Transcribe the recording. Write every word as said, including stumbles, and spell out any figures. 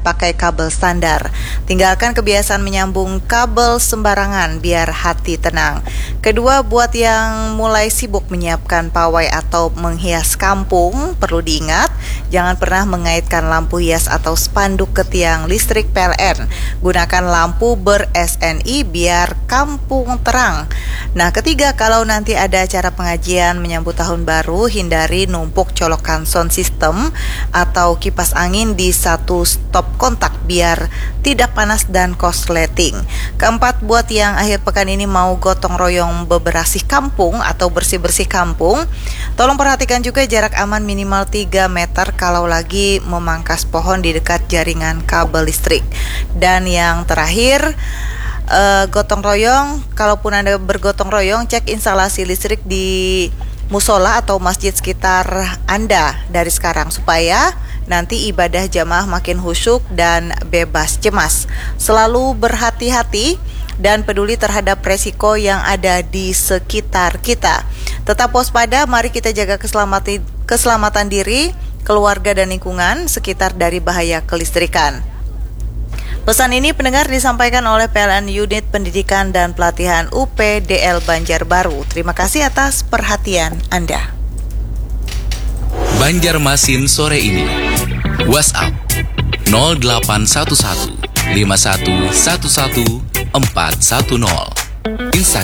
pakai kabel standar. Tinggalkan kebiasaan menyambung kabel sembarangan biar hati tenang. Kedua, buat yang mulai sibuk menyiapkan pawai atau menghias kampung, perlu diingat, jangan pernah mengaitkan lampu hias atau spanduk ke tiang listrik P L N. Gunakan lampu ber-S N I biar kampung terang. Nah, ketiga, kalau nanti ada acara pengajian menyambut tahun baru, hindari numpuk colokan sound system atau kipas angin di satu stop kontak biar tidak panas dan korsleting. Keempat, buat yang akhir pekan ini mau gotong royong beberasih kampung atau bersih-bersih kampung, tolong perhatikan juga jarak aman minimal tiga meter kalau lagi memangkas pohon di dekat jaringan kabel listrik. Dan yang terakhir, uh, gotong royong, kalaupun Anda bergotong royong, cek instalasi listrik di musola atau masjid sekitar Anda dari sekarang supaya nanti ibadah jamaah makin khusyuk dan bebas cemas. Selalu berhati-hati dan peduli terhadap resiko yang ada di sekitar kita. Tetap waspada, mari kita jaga keselamatan, keselamatan diri, keluarga dan lingkungan sekitar dari bahaya kelistrikan. Pesan ini pendengar disampaikan oleh P L N Unit Pendidikan dan Pelatihan U P D L Banjarbaru. Terima kasih atas perhatian Anda. Banjarmasin sore ini. WhatsApp nol delapan satu satu lima satu satu satu empat satu nol. Instagram